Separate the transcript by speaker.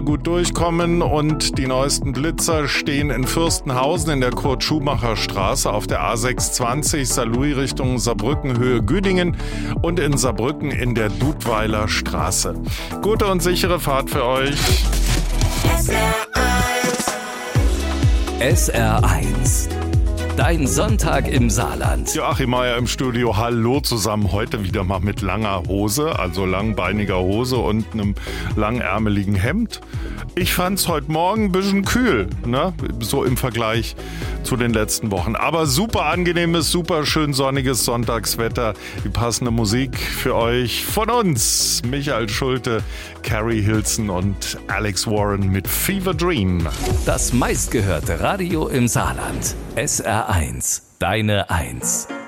Speaker 1: gut durchkommen und die neuesten Blitzer stehen in Fürstenhausen in der Kurt-Schumacher-Straße auf der A620 Saarlouis Richtung Saarbrücken Höhe Güdingen und in Saarbrücken in der Dudweiler Straße. Gute und sichere Fahrt für euch.
Speaker 2: SR1. Dein Sonntag im Saarland.
Speaker 1: Joachim Meier im Studio. Hallo zusammen. Heute wieder mal mit langer Hose, also langbeiniger Hose und einem langärmeligen Hemd. Ich fand's heute Morgen ein bisschen kühl, ne? So im Vergleich zu den letzten Wochen. Aber super angenehmes, super schön sonniges Sonntagswetter. Die passende Musik für euch von uns. Michael Schulte, Carrie Hilson und Alex Warren mit Fever Dream.
Speaker 2: Das meistgehörte Radio im Saarland. SR1. Deine 1.